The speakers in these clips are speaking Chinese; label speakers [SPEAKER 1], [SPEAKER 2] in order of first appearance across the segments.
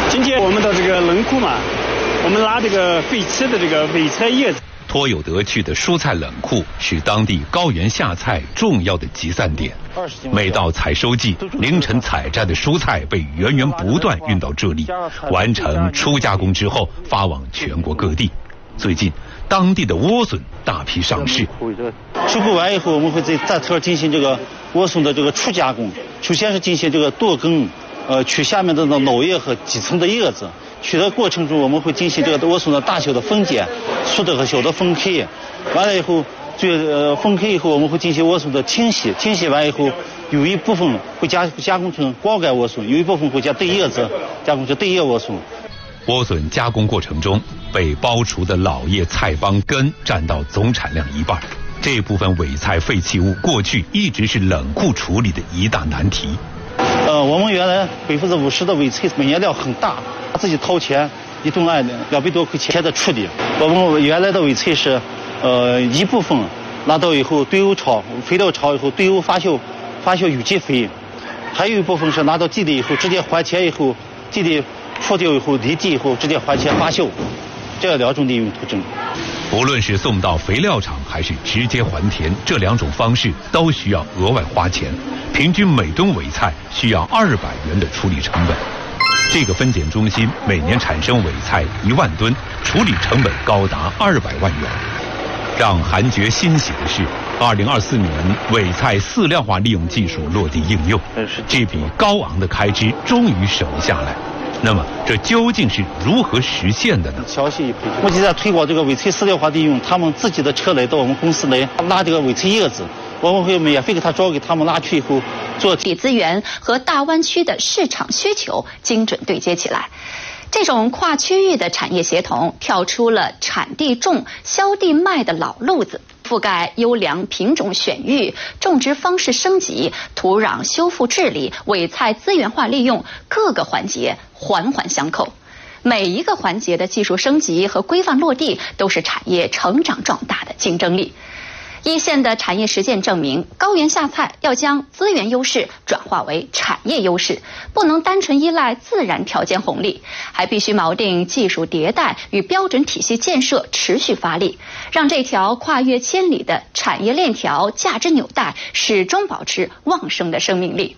[SPEAKER 1] 今天我们到这个冷库嘛，我们拿这个废弃的这个尾菜叶子。
[SPEAKER 2] 托有德区的蔬菜冷库是当地高原夏菜重要的集散点。每到采收季，凌晨采摘的蔬菜被源源不断运到这里，完成初加工之后发往全国各地。最近，当地的莴笋大批上市。
[SPEAKER 3] 收购完以后，我们会在这儿进行这个莴笋的这个初加工。首先是进行这个剁根，取下面的脑叶和底层的叶子。取的过程中，我们会进行这个莴笋的大小的分解，粗的和小的分开。完了以后，分开以后，我们会进行莴笋的清洗。清洗完以后，有一部分会加工成光盖莴笋，有一部分会加对叶子加工成对叶莴笋。
[SPEAKER 2] 莴笋加工过程中，被剥除的老叶菜帮根占到总产量一半。这部分尾菜废弃物过去一直是冷库处理的一大难题。
[SPEAKER 3] 我们原来50%的尾菜每年量很大，自己掏钱1吨按200多块钱的处理。我们原来的尾菜是，一部分拿到以后堆瓯炒，肥料炒以后堆瓯发酵有机肥，还有一部分是拿到地里以后直接还钱以后，地里铺掉以后离地以后直接还钱发酵，这2种利用途径。
[SPEAKER 2] 无论是送到肥料厂还是直接还田，这2种方式都需要额外花钱，平均每吨尾菜需要200元的处理成本。这个分拣中心每年产生尾菜1万吨，处理成本高达200万元。让韩觉欣喜的是，2024年尾菜饲料化利用技术落地应用，这笔高昂的开支终于省了下来。那么，这究竟是如何实现的呢？
[SPEAKER 3] 目前在推广这个尾菜饲料化利用，他们自己的车来到我们公司来拉这个尾菜叶子，我们会免费给他招给他们拉去以后做
[SPEAKER 4] 地资源和大湾区的市场需求精准对接起来。这种跨区域的产业协同，跳出了产地种、销地卖的老路子，覆盖优良品种选育、种植方式升级、土壤修复治理、尾菜资源化利用各个环节环环相扣。每一个环节的技术升级和规范落地，都是产业成长壮大的竞争力。一线的产业实践证明，高原夏菜要将资源优势转化为产业优势，不能单纯依赖自然条件红利，还必须锚定技术迭代与标准体系建设持续发力，让这条跨越千里的产业链条价值纽带始终保持旺盛的生命力。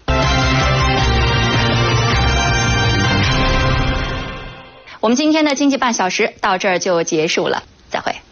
[SPEAKER 4] 我们今天的经济半小时到这儿就结束了，再会。